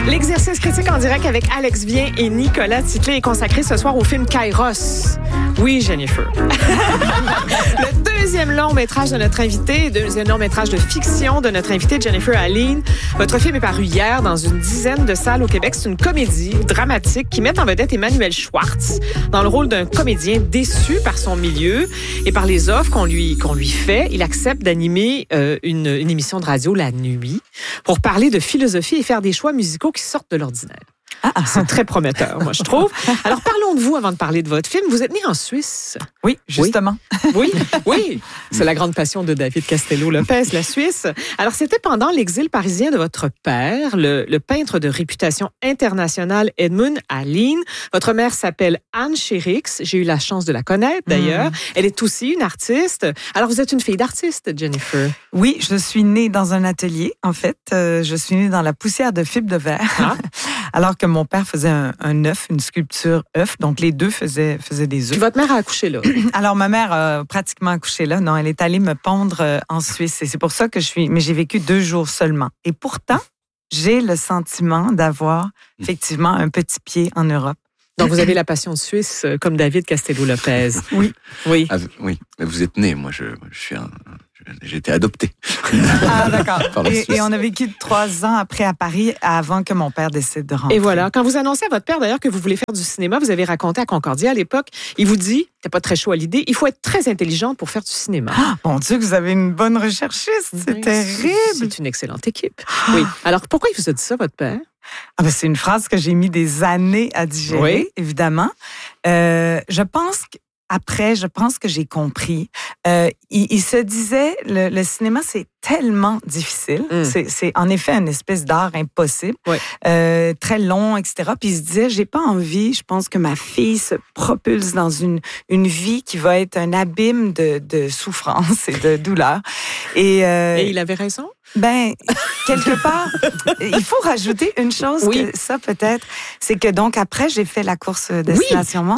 L'exercice critique en direct avec Alex Vien et Nicolas Titley est consacré ce soir au film Kairos. Oui, Jennifer. Le deuxième long métrage de notre invité, deuxième long métrage de fiction de notre invité Jennifer Aline. Votre film est paru hier dans une dizaine de salles au Québec. C'est une comédie dramatique qui met en vedette Emmanuel Schwartz dans le rôle d'un comédien déçu par son milieu et par les offres qu'on lui fait. Il accepte d'animer une émission de radio la nuit pour parler de philosophie et faire des choix musicaux qui sortent de l'ordinaire. C'est très prometteur, moi, je trouve. Alors, parlons de vous avant de parler de votre film. Vous êtes né en Suisse. Oui, justement. Oui. C'est la grande passion de David Castello-Lopez, la Suisse. Alors, c'était pendant l'exil parisien de votre père, le peintre de réputation internationale Edmund Aline. Votre mère s'appelle Anne Chérix. J'ai eu la chance de la connaître, d'ailleurs. Elle est aussi une artiste. Alors, vous êtes une fille d'artiste, Jennifer. Oui, je suis née dans un atelier, en fait. Je suis née dans la poussière de fibre de verre. Alors que mon père faisait un œuf, une sculpture œuf. Donc, les deux faisaient des œufs. Puis votre mère a accouché là? Alors, ma mère a pratiquement accouché là. Non, elle est allée me pondre en Suisse. Et c'est pour ça que mais j'ai vécu 2 jours seulement. Et pourtant, j'ai le sentiment d'avoir effectivement un petit pied en Europe. Donc, vous avez la passion suisse comme David Castello-Lopez. Oui. Oui. Mais vous êtes né. Moi, j'ai été adopté. Ah, d'accord. Et on a vécu 3 ans après à Paris avant que mon père décide de rentrer. Et voilà. Quand vous annoncez à votre père, d'ailleurs, que vous voulez faire du cinéma, vous avez raconté à Concordia à l'époque, il vous dit, t'es pas très chaud à l'idée, il faut être très intelligent pour faire du cinéma. Mon Dieu, que vous avez une bonne recherchiste. C'est terrible. C'est une excellente équipe. Oui. Alors, pourquoi il vous a dit ça, votre père? C'est une phrase que j'ai mis des années à digérer, évidemment. Je pense que j'ai compris. Il se disait, le cinéma, c'est tellement difficile. C'est en effet une espèce d'art impossible, très long, etc. Puis il se disait, j'ai pas envie, je pense que ma fille se propulse dans une vie qui va être un abîme de souffrance et de douleur. Et il avait raison? Quelque part, il faut rajouter une chose, que ça peut-être, c'est que donc après, j'ai fait la course Destination Monde.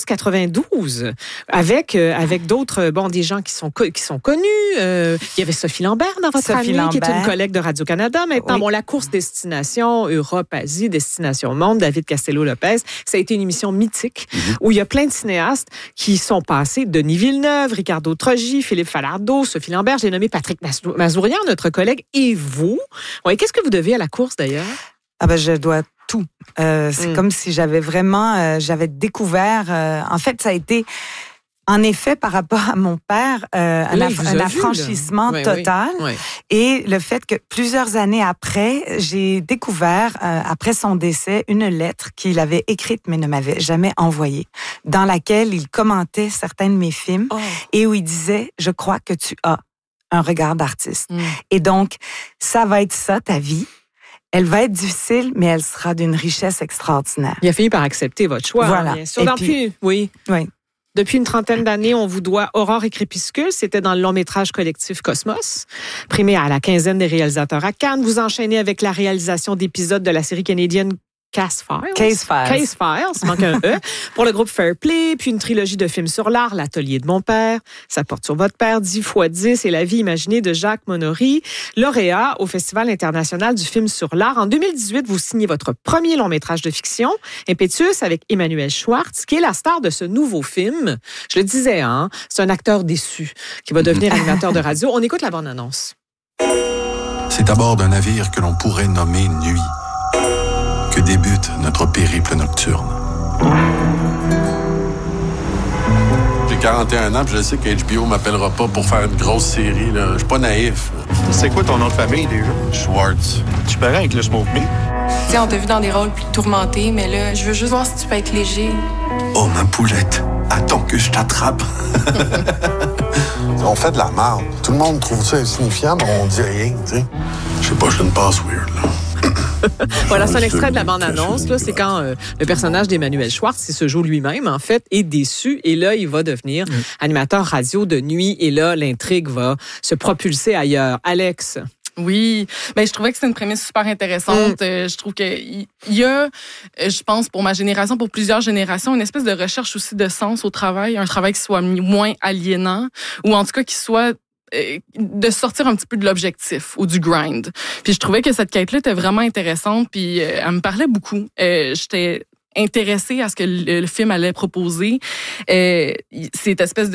91-92, avec d'autres, des gens qui sont connus. Il y avait Sophie Lambert dans votre famille, qui est une collègue de Radio-Canada. Maintenant, la course Destination Europe-Asie, Destination Monde, David Castello-Lopez, ça a été une émission mythique où il y a plein de cinéastes qui sont passés. Denis Villeneuve, Ricardo Trogi, Philippe Falardeau, Sophie Lambert. J'ai nommé Patrick Mazourian, notre collègue. Et vous? Qu'est-ce que vous devez à la course, d'ailleurs? Je dois tout. C'est comme si j'avais vraiment... j'avais découvert... en fait, ça a été... En effet, par rapport à mon père, un affranchissement total. Oui. Et le fait que plusieurs années après, j'ai découvert, après son décès, une lettre qu'il avait écrite mais ne m'avait jamais envoyée, dans laquelle il commentait certains de mes films et où il disait « Je crois que tu as un regard d'artiste. » Et donc, ça va être ça, ta vie. Elle va être difficile, mais elle sera d'une richesse extraordinaire. Il a fini par accepter votre choix. Voilà. Bien sûr. Oui. Depuis une trentaine d'années, on vous doit Aurore et Crépuscule. C'était dans le long-métrage collectif Cosmos, primé à la 15aine des réalisateurs à Cannes. Vous enchaînez avec la réalisation d'épisodes de la série canadienne Case Files, manque un E, pour le groupe Fairplay, puis une trilogie de films sur l'art, L'Atelier de mon père, Ça porte sur votre père, 10x10 et La vie imaginée de Jacques Monory, lauréat au Festival international du film sur l'art. En 2018, vous signez votre premier long-métrage de fiction, Impétueuse, avec Emmanuel Schwartz, qui est la star de ce nouveau film. Je le disais, c'est un acteur déçu qui va devenir animateur de radio. On écoute la bande-annonce. C'est à bord d'un navire que l'on pourrait nommer Nuit que débute notre périple nocturne. J'ai 41 ans, puis je sais que HBO m'appellera pas pour faire une grosse série. Je suis pas naïf. C'est quoi ton nom de famille, déjà? Schwartz. Tu parais avec le Smoke Me? Tu sais, on t'a vu dans des rôles plus tourmentés, mais là, je veux juste voir si tu peux être léger. Oh, ma poulette, attends que je t'attrape. On fait de la merde. Tout le monde trouve ça insignifiant, mais on dit rien, tu sais. Je sais pas, je ne passe weird, là. Voilà, c'est un extrait de la bande-annonce. C'est quand le personnage d'Emmanuel Schwartz, il se joue lui-même, en fait, est déçu. Et là, il va devenir animateur radio de nuit. Et là, l'intrigue va se propulser ailleurs. Alex? Oui, je trouvais que c'est une prémisse super intéressante. Je trouve qu'il y a, je pense, pour ma génération, pour plusieurs générations, une espèce de recherche aussi de sens au travail, un travail qui soit moins aliénant, ou en tout cas qui soit de sortir un petit peu de l'objectif ou du grind. Puis je trouvais que cette quête-là était vraiment intéressante, puis elle me parlait beaucoup. J'étais intéressée à ce que le film allait proposer. Cette espèce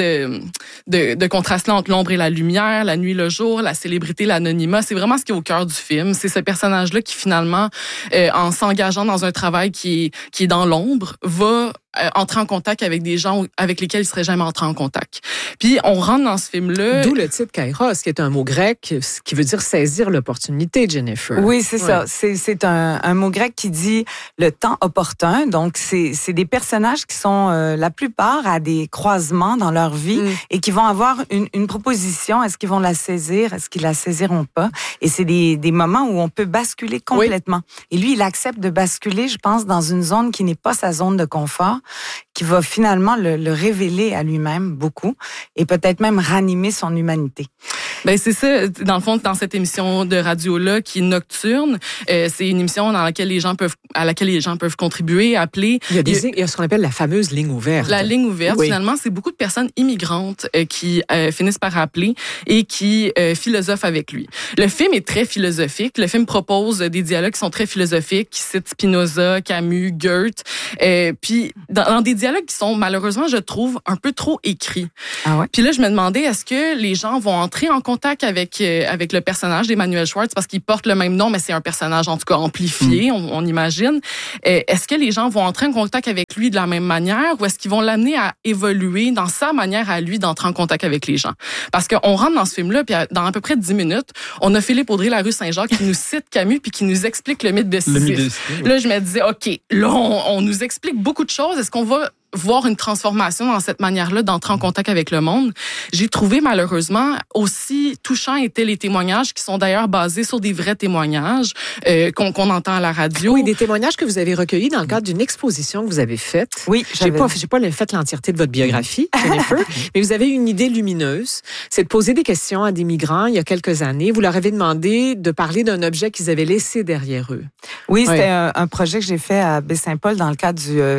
de contraste-là entre l'ombre et la lumière, la nuit, le jour, la célébrité, l'anonymat, c'est vraiment ce qui est au cœur du film. C'est ce personnage-là qui, finalement, en s'engageant dans un travail qui est dans l'ombre, va entrer en contact avec des gens avec lesquels il serait jamais entré en contact. Puis on rentre dans ce film-là. D'où le titre Kairos, qui est un mot grec, qui veut dire saisir l'opportunité, Jennifer. Oui, c'est ça. C'est un mot grec qui dit le temps opportun. Donc c'est des personnages qui sont la plupart à des croisements dans leur vie et qui vont avoir une proposition. Est-ce qu'ils vont la saisir? Est-ce qu'ils la saisiront pas? Et c'est des moments où on peut basculer complètement. Et lui, il accepte de basculer, je pense, dans une zone qui n'est pas sa zone de confort, qui va finalement le révéler à lui-même beaucoup et peut-être même ranimer son humanité. Ben c'est ça, dans le fond, dans cette émission de radio-là qui est nocturne, c'est une émission à laquelle les gens peuvent contribuer, appeler. Il y a ce qu'on appelle la fameuse ligne ouverte. La ligne ouverte, finalement, c'est beaucoup de personnes immigrantes qui finissent par appeler et qui philosophent avec lui. Le film est très philosophique. Le film propose des dialogues qui sont très philosophiques, qui citent Spinoza, Camus, Goethe, puis dans des dialogues qui sont malheureusement, je trouve, un peu trop écrits. Ah ouais? Puis là, je me demandais, est-ce que les gens vont entrer en contact avec le personnage d'Emmanuel Schwartz parce qu'il porte le même nom, mais c'est un personnage en tout cas amplifié, on imagine. Est-ce que les gens vont entrer en contact avec lui de la même manière ou est-ce qu'ils vont l'amener à évoluer dans sa manière à lui d'entrer en contact avec les gens? Parce qu'on rentre dans ce film-là, puis dans à peu près 10 minutes, on a Philippe Audrey, la rue Saint-Jacques, qui nous cite Camus puis qui nous explique le mythe de Sisyphe. Là, je me disais, OK, là, on nous explique beaucoup de choses. Est-ce qu'on va voir une transformation dans cette manière-là d'entrer en contact avec le monde? J'ai trouvé malheureusement aussi touchants étaient les témoignages qui sont d'ailleurs basés sur des vrais témoignages qu'on entend à la radio. Oui, des témoignages que vous avez recueillis dans le cadre d'une exposition que vous avez faite. Oui, j'ai pas fait l'entièreté de votre biographie, Jennifer, mais vous avez une idée lumineuse, c'est de poser des questions à des migrants il y a quelques années. Vous leur avez demandé de parler d'un objet qu'ils avaient laissé derrière eux. Oui, c'était un projet que j'ai fait à Baie-Saint-Paul dans le cadre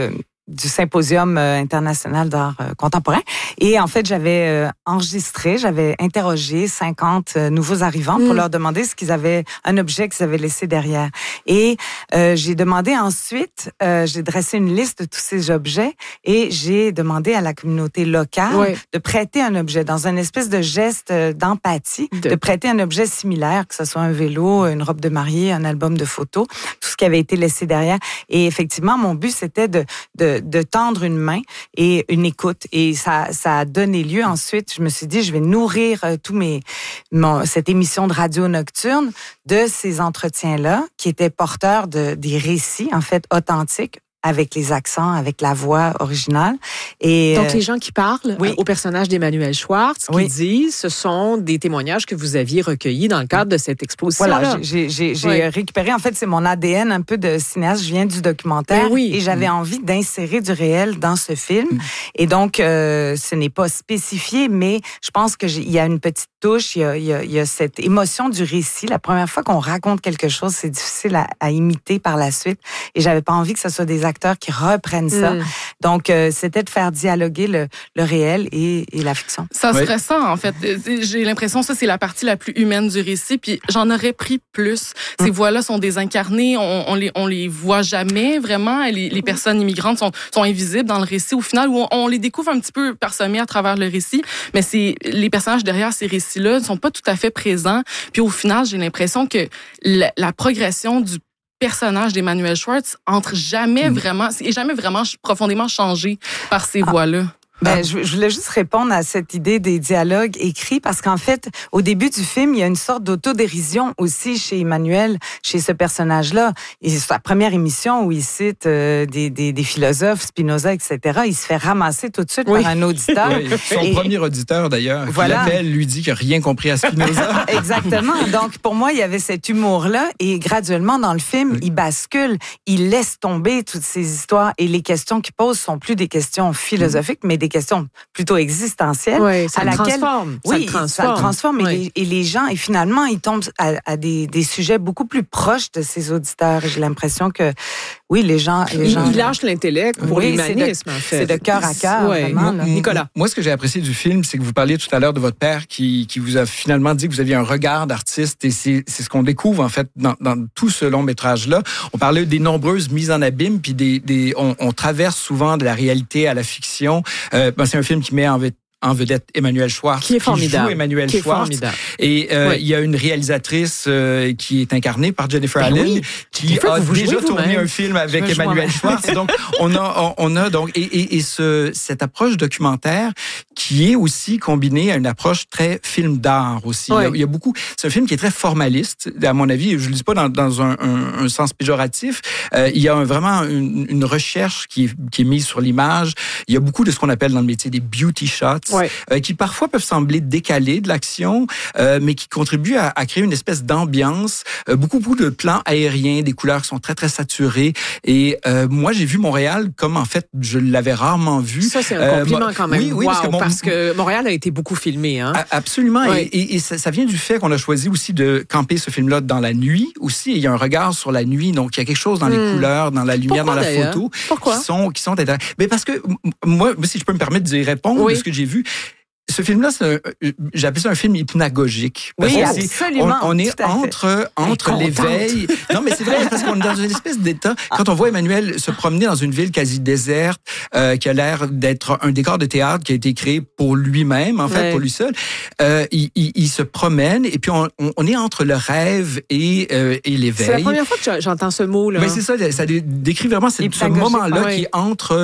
du Symposium international d'art contemporain. Et en fait, j'avais j'avais interrogé 50 nouveaux arrivants pour leur demander ce qu'ils avaient, un objet qu'ils avaient laissé derrière. Et j'ai demandé ensuite, j'ai dressé une liste de tous ces objets et j'ai demandé à la communauté locale de prêter un objet dans une espèce de geste d'empathie, de prêter un objet similaire, que ce soit un vélo, une robe de mariée, un album de photos, tout ce qui avait été laissé derrière. Et effectivement, mon but, c'était de tendre une main et une écoute. Et ça a donné lieu ensuite, je me suis dit, je vais nourrir cette émission de radio nocturne de ces entretiens-là qui étaient porteurs des récits, en fait, authentiques, avec les accents, avec la voix originale. Et donc, les gens qui parlent au personnage d'Emmanuel Schwartz, qui disent, ce sont des témoignages que vous aviez recueillis dans le cadre de cette exposition-là. Voilà, j'ai récupéré, en fait, c'est mon ADN un peu de cinéaste, je viens du documentaire et j'avais envie d'insérer du réel dans ce film. Et donc, ce n'est pas spécifié, mais je pense qu'il y a une petite touche, il y a cette émotion du récit. La première fois qu'on raconte quelque chose, c'est difficile à imiter par la suite. Et j'avais pas envie que ce soit des acteurs qui reprennent ça. Donc, c'était de faire dialoguer le réel et la fiction. Ça serait ça, en fait. J'ai l'impression que ça, c'est la partie la plus humaine du récit, puis j'en aurais pris plus. Ces voix-là sont désincarnées, on les voit jamais, vraiment. Les personnes immigrantes sont invisibles dans le récit. Au final, où on les découvre un petit peu parsemés à travers le récit, mais les personnages derrière ces récits-là ne sont pas tout à fait présents. Puis au final, j'ai l'impression que la progression du personnage d'Emmanuel Schwartz est jamais vraiment profondément changé par ces voix-là. Je voulais juste répondre à cette idée des dialogues écrits parce qu'en fait, au début du film, il y a une sorte d'autodérision aussi chez Emmanuel, chez ce personnage-là. Et c'est sa première émission où il cite des philosophes, Spinoza, etc. Il se fait ramasser tout de suite par un auditeur. Son premier auditeur, d'ailleurs, qui l'appelle, lui dit qu'il n'a rien compris à Spinoza. Exactement. Donc, pour moi, il y avait cet humour-là et graduellement, dans le film, il bascule, il laisse tomber toutes ces histoires et les questions qu'il pose sont plus des questions philosophiques, mais des des questions plutôt existentielles. Oui, ça le transforme. Ça le transforme. Oui. Et les gens, et finalement, ils tombent à des sujets beaucoup plus proches de ces auditeurs. Et j'ai l'impression que, oui, les gens... Ils lâchent l'intellect pour l'humanisme, en fait. C'est de cœur à cœur, vraiment. Nicolas. Moi, ce que j'ai apprécié du film, c'est que vous parliez tout à l'heure de votre père qui vous a finalement dit que vous aviez un regard d'artiste, et c'est ce qu'on découvre, en fait, dans tout ce long-métrage-là. On parlait des nombreuses mises en abîme, puis on traverse souvent de la réalité à la fiction. C'est un film qui met en vedette Emmanuelle Schwartz, qui joue Emmanuelle Schwartz. Et il y a une réalisatrice qui est incarnée par Jennifer Allen, qui a déjà tourné un film avec Emmanuelle Schwartz. Donc, on a donc cette approche documentaire qui est aussi combinée à une approche très film d'art aussi. Ouais. Il y a beaucoup. C'est un film qui est très formaliste, à mon avis. Je le dis pas dans un sens péjoratif. Il y a vraiment une recherche qui est mise sur l'image. Il y a beaucoup de ce qu'on appelle dans le métier des beauty shots. Ouais. Qui parfois peuvent sembler décalés de l'action, mais qui contribuent à créer une espèce d'ambiance. Beaucoup de plans aériens, des couleurs qui sont très, très saturées. Et moi, j'ai vu Montréal comme, en fait, je l'avais rarement vu. Ça, c'est un compliment quand même. Oui, parce que Montréal a été beaucoup filmé. Hein? Absolument. Oui. Et ça vient du fait qu'on a choisi aussi de camper ce film-là dans la nuit aussi. Et il y a un regard sur la nuit. Donc, il y a quelque chose dans les couleurs, dans la lumière, Pourquoi, dans la photo. Pourquoi? Qui sont intéressants. Mais parce que, moi, si je peux me permettre d'y répondre de ce que j'ai vu, ce film-là, j'appelle ça un film hypnagogique. Oui, absolument. On est entre l'éveil. Non, mais c'est vrai, parce qu'on est dans une espèce d'état. Quand on voit Emmanuel se promener dans une ville quasi déserte, qui a l'air d'être un décor de théâtre qui a été créé pour lui-même, en fait, pour lui seul, il se promène et puis on est entre le rêve et l'éveil. C'est la première fois que j'entends ce mot-là. Mais c'est ça décrit vraiment ce moment-là qui est entre